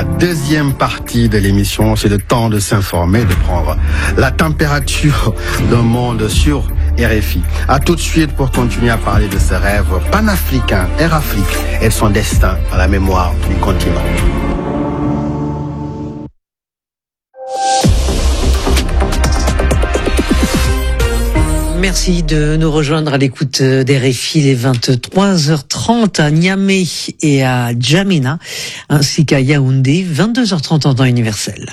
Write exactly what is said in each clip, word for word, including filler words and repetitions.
la deuxième partie de l'émission. C'est le temps de s'informer, de prendre la température d'un monde sur R F I. À tout de suite pour continuer à parler de ce rêve panafricain, Air Afrique et de son destin à la mémoire du continent. Merci de nous rejoindre à l'écoute d'R F I les vingt-trois heures trente à Niamey et à Djamena, ainsi qu'à Yaoundé, vingt-deux heures trente en temps universel.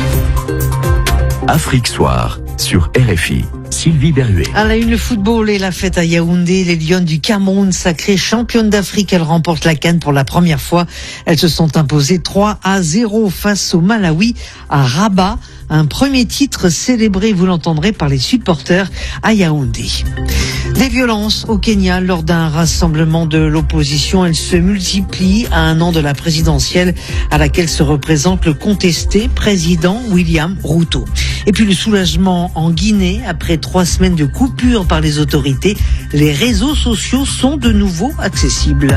Afrique Soir sur R F I. Sylvie Berruet. À la une, le football et la fête à Yaoundé. Les Lions du Cameroun, sacrées championnes d'Afrique, elles remportent la CAN pour la première fois. Elles se sont imposées trois à zéro face au Malawi à Rabat. Un premier titre célébré, vous l'entendrez, par les supporters à Yaoundé. Des violences au Kenya lors d'un rassemblement de l'opposition. Elles se multiplient à un an de la présidentielle à laquelle se représente le contesté président William Ruto. Et puis le soulagement en Guinée après trois semaines de coupure par les autorités. Les réseaux sociaux sont de nouveau accessibles.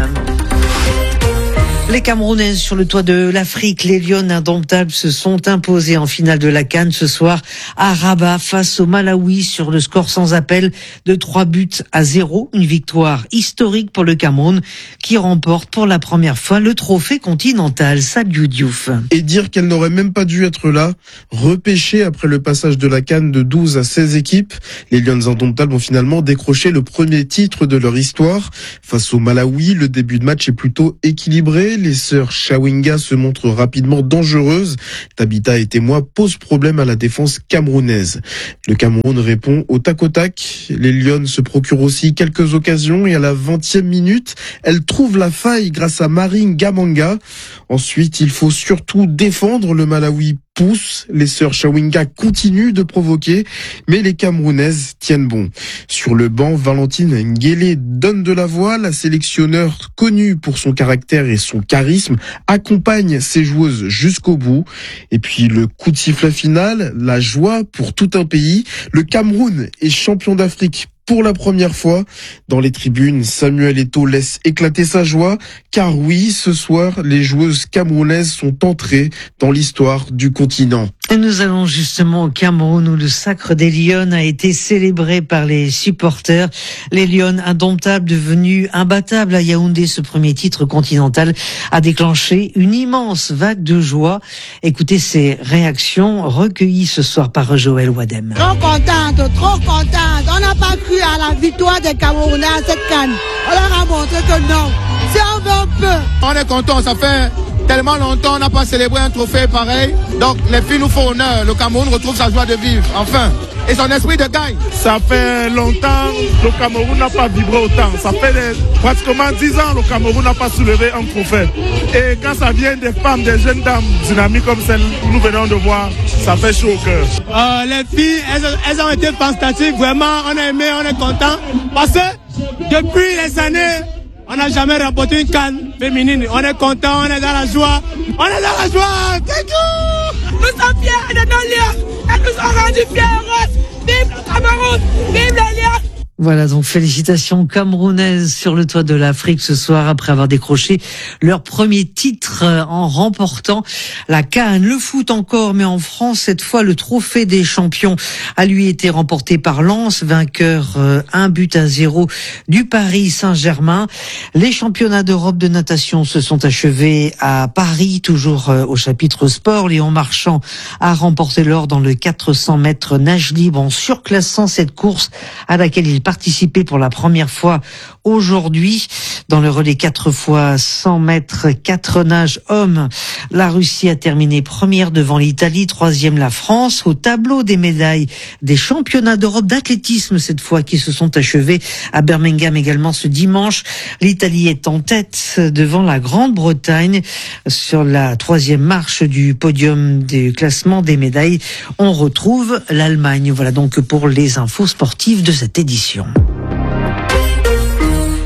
Les Camerounaises sur le toit de l'Afrique, les Lions indomptables se sont imposées en finale de la CAN ce soir à Rabat face au Malawi sur le score sans appel de trois buts à zéro. Une victoire historique pour le Cameroun qui remporte pour la première fois le trophée continental. Sadio Diouf. Et dire qu'elle n'aurait même pas dû être là, repêchée après le passage de la CAN de douze à seize équipes. Les Lions indomptables ont finalement décroché le premier titre de leur histoire. Face au Malawi, le début de match est plutôt équilibré. Les sœurs Chawinga se montrent rapidement dangereuses. Tabitha et Témoin posent problème à la défense camerounaise. Le Cameroun répond au tac au tac. Les Lions se procurent aussi quelques occasions et à la vingtième minute, elles trouvent la faille grâce à Marine Gamanga. Ensuite, il faut surtout défendre. Le Malawi pousse, les sœurs Chawinga continuent de provoquer, mais les Camerounaises tiennent bon. Sur le banc, Valentine Nguélé donne de la voix. La sélectionneur, connue pour son caractère et son charisme, accompagne ses joueuses jusqu'au bout. Et puis le coup de sifflet final, la joie pour tout un pays. Le Cameroun est champion d'Afrique pour la première fois. Dans les tribunes, Samuel Eto'o laisse éclater sa joie, car oui, ce soir, les joueuses camerounaises sont entrées dans l'histoire du continent. Et nous allons justement au Cameroun où le sacre des Lions a été célébré par les supporters. Les Lions indomptables devenus imbattables à Yaoundé, ce premier titre continental a déclenché une immense vague de joie. Écoutez ces réactions recueillies ce soir par Joël Wadem. Trop contente, trop contente. On n'a pas cru à la victoire des Camerounais à cette CAN. On leur a montré que non. Si on veut, on peut. On est content, ça fait tellement longtemps on n'a pas célébré un trophée pareil. Donc les filles nous font honneur. Le Cameroun retrouve sa joie de vivre, enfin. Et son esprit de gagne. Ça fait longtemps le Cameroun n'a pas vibré autant. Ça fait des, pratiquement dix ans le Cameroun n'a pas soulevé un trophée. Et quand ça vient des femmes, des jeunes dames dynamiques comme celle que nous venons de voir, ça fait chaud au cœur. Euh, les filles, elles, elles ont été fantastiques. Vraiment, on a aimé, on est content. Parce que depuis les années, on n'a jamais remporté une CAN féminine. On est content, on est dans la joie. On est dans la joie. Thank you. Nous sommes fiers de nos Lions. Et nous sommes rendus fiers. Vive le Cameroun. Vive les Lions. Voilà, donc félicitations camerounaises sur le toit de l'Afrique ce soir après avoir décroché leur premier titre en remportant la CAN. Le foot encore, mais en France, cette fois, le trophée des champions a lui été remporté par Lens, vainqueur euh, un but à zéro du Paris Saint-Germain. Les championnats d'Europe de natation se sont achevés à Paris, toujours euh, au chapitre sport. Léon Marchand a remporté l'or dans le quatre cents mètres nage libre en surclassant cette course à laquelle il participé pour la première fois aujourd'hui dans le relais quatre fois cent mètres, quatre nages hommes. La Russie a terminé première devant l'Italie, troisième la France. Au tableau des médailles des championnats d'Europe d'athlétisme cette fois qui se sont achevés à Birmingham également ce dimanche. L'Italie est en tête devant la Grande-Bretagne sur la troisième marche du podium du classement des médailles. On retrouve l'Allemagne. Voilà donc pour les infos sportives de cette édition.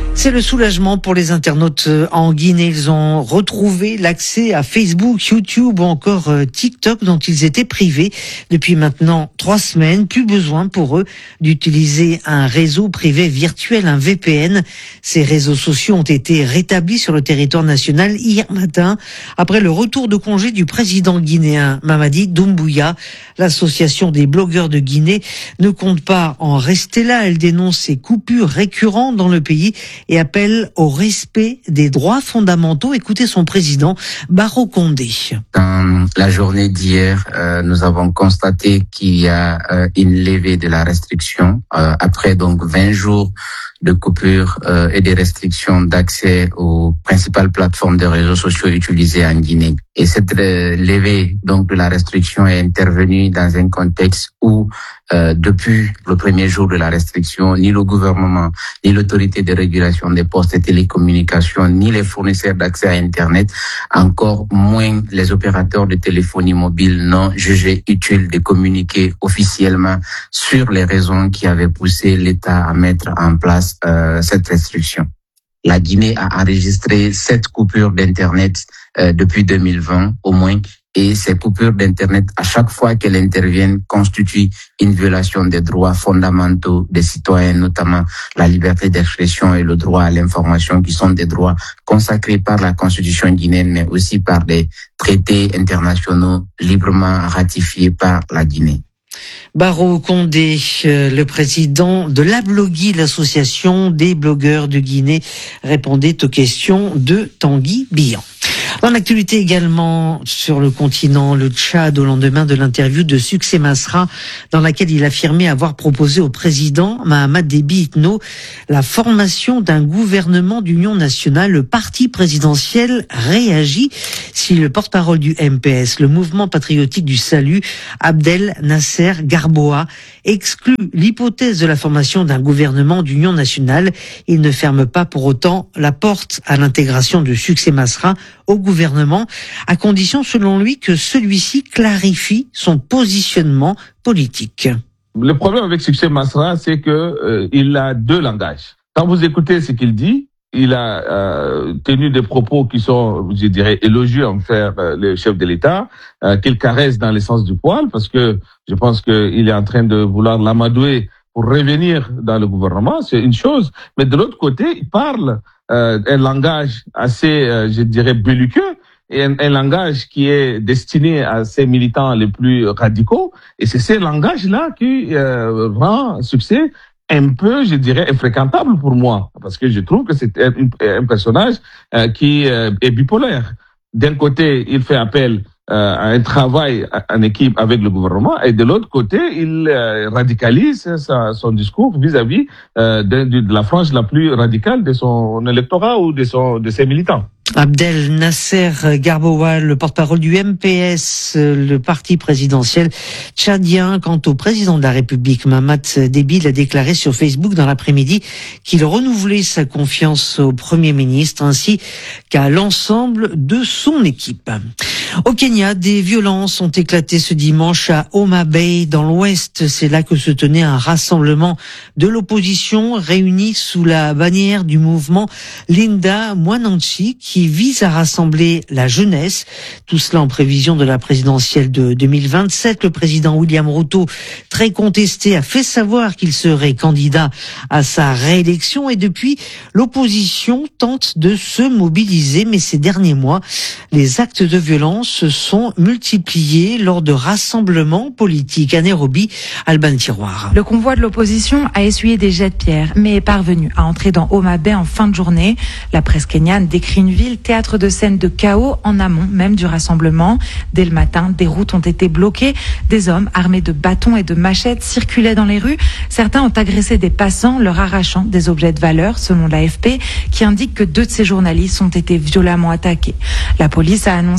C'est le soulagement pour les internautes en Guinée. Ils ont retrouvé l'accès à Facebook, YouTube ou encore TikTok dont ils étaient privés depuis maintenant trois semaines. Plus besoin pour eux d'utiliser un réseau privé virtuel, un V P N. Ces réseaux sociaux ont été rétablis sur le territoire national hier matin après le retour de congé du président guinéen Mamadi Doumbouya. L'association des blogueurs de Guinée ne compte pas en rester là. Elle dénonce ces coupures récurrentes dans le pays et appelle au respect des droits fondamentaux. Écoutez son président, Barrow Condé. Dans la journée d'hier, euh, nous avons constaté qu'il y a euh, une levée de la restriction euh, après donc vingt jours de coupure euh, et des restrictions d'accès aux principales plateformes de réseaux sociaux utilisées en Guinée. Et cette euh, levée donc de la restriction est intervenue dans un contexte où euh, depuis le premier jour de la restriction, ni le gouvernement, ni l'autorité de régulation des postes et télécommunications, ni les fournisseurs d'accès à Internet, encore moins les opérateurs de téléphonie mobile n'ont jugé utile de communiquer officiellement sur les raisons qui avaient poussé l'État à mettre en place euh, cette restriction. La Guinée a enregistré sept coupures d'Internet euh, depuis deux mille vingt au moins, et ces coupures d'Internet, à chaque fois qu'elles interviennent, constituent une violation des droits fondamentaux des citoyens, notamment la liberté d'expression et le droit à l'information, qui sont des droits consacrés par la Constitution guinéenne, mais aussi par des traités internationaux librement ratifiés par la Guinée. Barrow Condé, le président de l'Ablogui, l'association des blogueurs de Guinée, répondait aux questions de Tanguy Bihan. Dans l'actualité également sur le continent, le Tchad, au lendemain de l'interview de Succès Masra, dans laquelle il affirmait avoir proposé au président Mahamat Déby Itno la formation d'un gouvernement d'union nationale. Le parti présidentiel réagit. Si le porte-parole du M P S, le mouvement patriotique du salut, Abdel Nasser Garboa, exclut l'hypothèse de la formation d'un gouvernement d'union nationale, il ne ferme pas pour autant la porte à l'intégration de Succès Masra au gouvernement, à condition, selon lui, que celui-ci clarifie son positionnement politique. Le problème avec Succès Masra, c'est que euh, il a deux langages. Quand vous écoutez ce qu'il dit, il a euh, tenu des propos qui sont, je dirais, élogieux envers euh, le chef de l'État, euh, qu'il caresse dans le sens du poil, parce que je pense qu'il est en train de vouloir l'amadouer pour revenir dans le gouvernement, c'est une chose. Mais de l'autre côté, il parle euh, un langage assez, euh, je dirais, belliqueux, et un, un langage qui est destiné à ses militants les plus radicaux. Et c'est ce langage-là qui euh, rend Succès un peu, je dirais, infréquentable pour moi, parce que je trouve que c'est un, un personnage euh, qui euh, est bipolaire. D'un côté, il fait appel euh, à un travail en équipe avec le gouvernement, et de l'autre côté, il euh, radicalise sa, son discours vis-à-vis euh, de, de la frange la plus radicale de son électorat ou de, son, de ses militants. Abdel Nasser Garboa, le porte-parole du M P S, le parti présidentiel tchadien. Quant au président de la République, Mahamat Déby, il a déclaré sur Facebook dans l'après-midi qu'il renouvelait sa confiance au Premier ministre ainsi qu'à l'ensemble de son équipe. Au Kenya, des violences ont éclaté ce dimanche à Homa Bay, dans l'ouest. C'est là que se tenait un rassemblement de l'opposition réuni sous la bannière du mouvement Linda Mwananchi, qui vise à rassembler la jeunesse. Tout cela en prévision de la présidentielle de deux mille vingt-sept. Le président William Ruto, très contesté, a fait savoir qu'il serait candidat à sa réélection, et depuis, l'opposition tente de se mobiliser. Mais ces derniers mois, les actes de violence se sont multipliés lors de rassemblements politiques. À Nairobi, Alban Tiroir. Le convoi de l'opposition a essuyé des jets de pierre, mais est parvenu à entrer dans Homa Bay en fin de journée. La presse kenyane décrit une ville théâtre de scènes de chaos en amont même du rassemblement. Dès le matin, des routes ont été bloquées. Des hommes armés de bâtons et de machettes circulaient dans les rues. Certains ont agressé des passants, leur arrachant des objets de valeur, selon l'A F P, qui indique que deux de ces journalistes ont été violemment attaqués. La police a annoncé avoir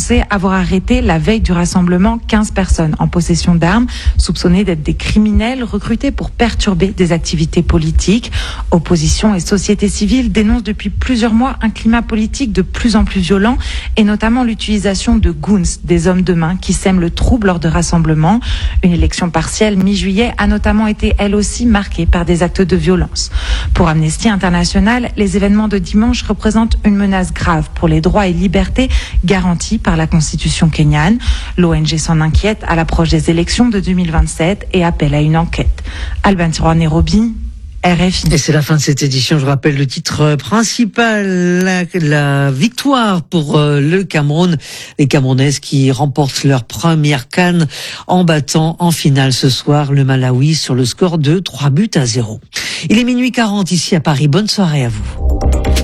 encore arrêté la veille du rassemblement quinze personnes en possession d'armes, soupçonnées d'être des criminels recrutés pour perturber des activités politiques. Opposition et société civile dénoncent depuis plusieurs mois un climat politique de plus en plus violent et notamment l'utilisation de goons, des hommes de main qui sèment le trouble lors de rassemblements. Une élection partielle mi-juillet a notamment été elle aussi marquée par des actes de violence. Pour Amnesty International, les événements de dimanche représentent une menace grave pour les droits et libertés garantis par la Constitution kenyane. L'O N G s'en inquiète à l'approche des élections de deux mille vingt-sept et appelle à une enquête. Alban Tiroir, Nairobi, R F I. Et c'est la fin de cette édition. Je rappelle le titre principal, la, la victoire pour euh, le Cameroun. Les Camerounaises qui remportent leur première CAN en battant en finale ce soir le Malawi sur le score de trois buts à zéro. Il est minuit quarante ici à Paris. Bonne soirée à vous.